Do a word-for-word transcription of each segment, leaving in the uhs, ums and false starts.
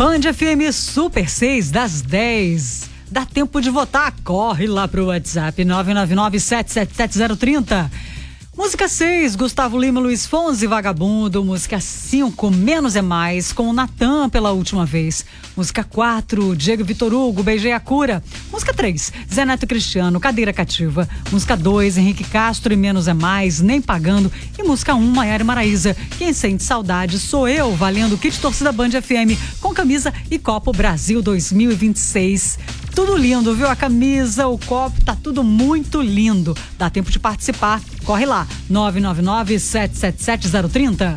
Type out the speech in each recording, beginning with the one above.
Band F M Super seis das dez. Dá tempo de votar? Corre lá pro WhatsApp nove nove nove, sete sete sete, zero três zero. Música seis, Gustavo Lima, Luiz Fonsi, Vagabundo. Música cinco, Menos é Mais, com o Natan pela última vez. Música quatro, Diego Vitor Hugo, Beijei a Cura. Música três, Zé Neto Cristiano, Cadeira Cativa. Música dois, Henrique Castro e Menos é Mais, Nem Pagando. E música um, Maiara Maraíza, Quem Sente Saudade Sou Eu, valendo kit torcida Band F M, com camisa e copo Brasil dois mil e vinte e seis. Tudo lindo, viu? A camisa, o copo, tá tudo muito lindo. Dá tempo de participar. Corre lá, nove nove nove, sete sete sete, zero três zero.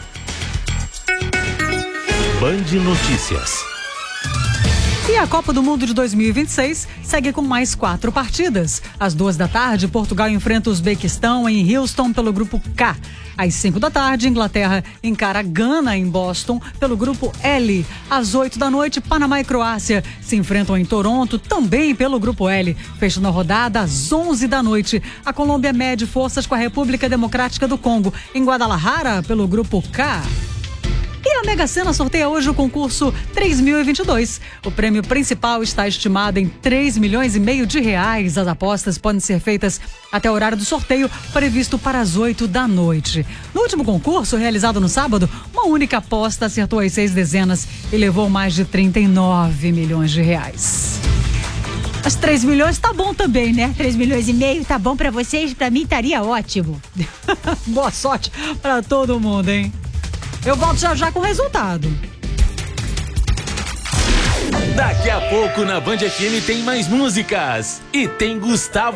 Band Notícias. E a Copa do Mundo de dois mil e vinte e seis segue com mais quatro partidas. Às duas da tarde, Portugal enfrenta o Uzbequistão em Houston pelo grupo K. Às cinco da tarde, Inglaterra encara Gana em Boston pelo grupo L. Às oito da noite, Panamá e Croácia se enfrentam em Toronto também pelo grupo L. Fechando a rodada às onze da noite, a Colômbia mede forças com a República Democrática do Congo em Guadalajara pelo grupo K. E a Mega Sena sorteia hoje o concurso três mil e vinte e dois. O prêmio principal está estimado em três milhões e meio de reais. As apostas podem ser feitas até o horário do sorteio, previsto para as oito da noite. No último concurso, realizado no sábado, uma única aposta acertou as seis dezenas e levou mais de trinta e nove milhões de reais. As três milhões tá bom também, né? três milhões e meio tá bom pra vocês, pra mim estaria ótimo. Boa sorte pra todo mundo, hein? Eu volto já já com o resultado. Daqui a pouco na Band F M tem mais músicas. E tem Gustavo